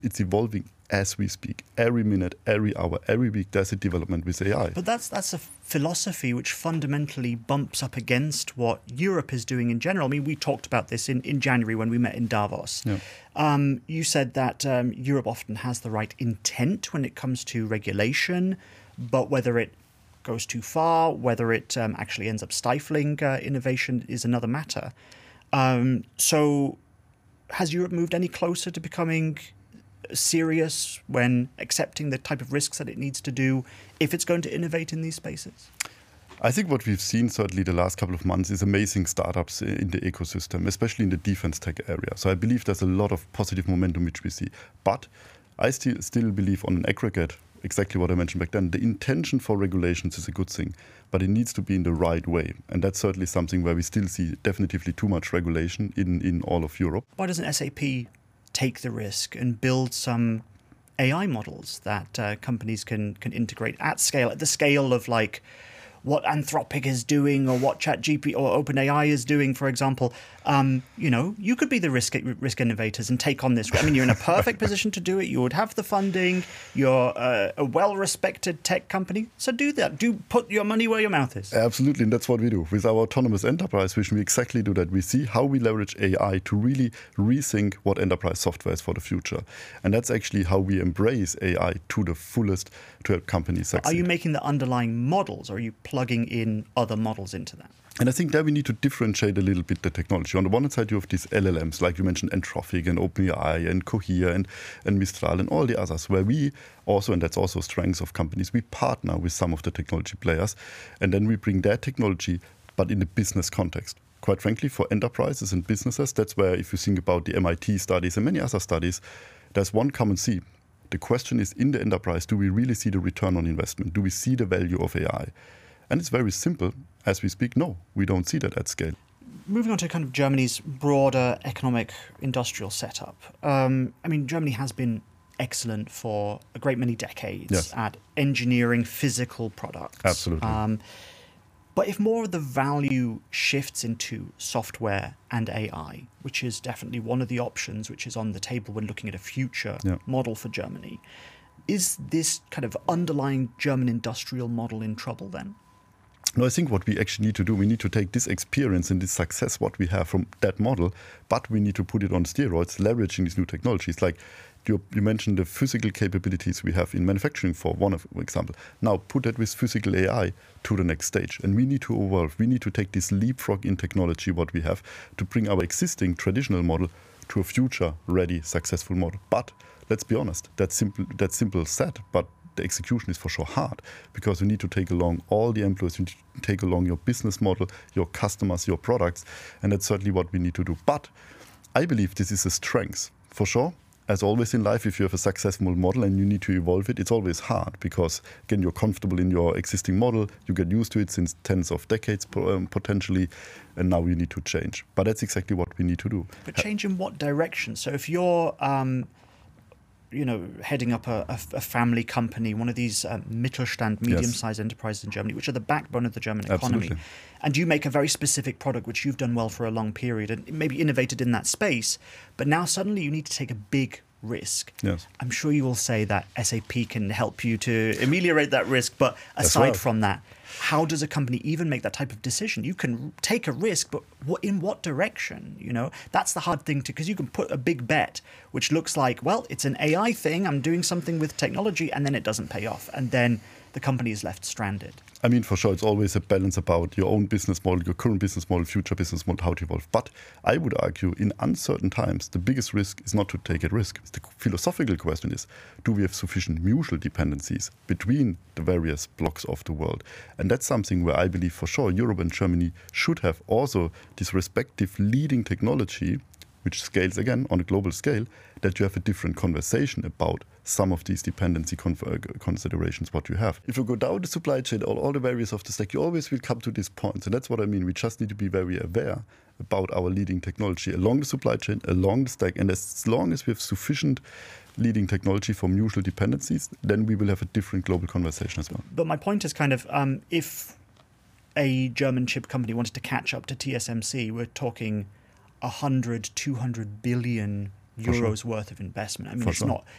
It's evolving as we speak. Every minute, every hour, every week, there's a development with AI. But that's a philosophy which fundamentally bumps up against what Europe is doing in general. I mean, we talked about this in January when we met in Davos. Yeah. You said that Europe often has the right intent when it comes to regulation, but whether it goes too far, whether it actually ends up stifling innovation is another matter. So has Europe moved any closer to becoming serious when accepting the type of risks that it needs to do if it's going to innovate in these spaces? I think what we've seen certainly the last couple of months is amazing startups in the ecosystem, especially in the defense tech area. So I believe there's a lot of positive momentum which we see. But I still believe on an aggregate, exactly what I mentioned back then, the intention for regulations is a good thing, but it needs to be in the right way. And that's certainly something where we still see definitively too much regulation in all of Europe. Why doesn't SAP take the risk and build some AI models that companies can integrate at scale, at the scale of like what Anthropic is doing or what ChatGPT or OpenAI is doing, for example? You could be the risk innovators and take on this. I mean, you're in a perfect position to do it. You would have the funding. You're a well-respected tech company. So do that. Do put your money where your mouth is. Absolutely, and that's what we do. With our autonomous enterprise vision, we exactly do that. We see how we leverage AI to really rethink what enterprise software is for the future. And that's actually how we embrace AI to the fullest to help companies succeed. Are you making the underlying models, or are you plugging in other models into that? And I think there we need to differentiate a little bit the technology. On the one side, you have these LLMs, like you mentioned, Anthropic and OpenAI and Cohere and Mistral and all the others, where we also, and that's also strengths of companies, we partner with some of the technology players, and then we bring their technology, but in the business context. Quite frankly, for enterprises and businesses, that's where, if you think about the MIT studies and many other studies, there's one common theme. The question is, in the enterprise, do we really see the return on investment? Do we see the value of AI? And it's very simple. As we speak, no, we don't see that at scale. Moving on to kind of Germany's broader economic industrial setup. Germany has been excellent for a great many decades at engineering physical products. Absolutely. But if more of the value shifts into software and AI, which is definitely one of the options which is on the table when looking at a future model for Germany, is this kind of underlying German industrial model in trouble then? No, I think what we actually need to do, we need to take this experience and this success, what we have from that model, but we need to put it on steroids, leveraging these new technologies. Like you mentioned the physical capabilities we have in manufacturing, for one example. Now put that with physical AI to the next stage. And we need to evolve. We need to take this leapfrog in technology, what we have, to bring our existing traditional model to a future-ready, successful model. But let's be honest, that's simple said, but the execution is for sure hard, because you need to take along all the employees, you need to take along your business model, your customers, your products, and that's certainly what we need to do. But I believe this is a strength, for sure. As always in life, if you have a successful model and you need to evolve it, it's always hard, because, again, you're comfortable in your existing model, you get used to it since tens of decades potentially, and now you need to change. But that's exactly what we need to do. But change in what direction? So if you're heading up a family company, one of these Mittelstand, medium-sized enterprises in Germany, which are the backbone of the German economy. Absolutely. And you make a very specific product, which you've done well for a long period and maybe innovated in that space, but now suddenly you need to take a big risk. Yes. I'm sure you will say that SAP can help you to ameliorate that risk, but aside from that, how does a company even make that type of decision? You can take a risk, but in what direction? That's the hard thing because you can put a big bet, which looks like, well, it's an AI thing. I'm doing something with technology, and then it doesn't pay off, and then the company is left stranded. I mean, for sure, it's always a balance about your own business model, your current business model, future business model, how to evolve. But I would argue in uncertain times, the biggest risk is not to take a risk. The philosophical question is, do we have sufficient mutual dependencies between the various blocks of the world? And that's something where I believe for sure Europe and Germany should have also this respective leading technology, which scales again on a global scale, that you have a different conversation about some of these dependency considerations what you have. If you go down the supply chain, all the various of the stack, you always will come to this point. And that's what I mean. We just need to be very aware about our leading technology along the supply chain, along the stack. And as long as we have sufficient leading technology for mutual dependencies, then we will have a different global conversation as well. But my point is kind of, if a German chip company wanted to catch up to TSMC, we're talking 100, 200 billion euros worth of investment. I mean,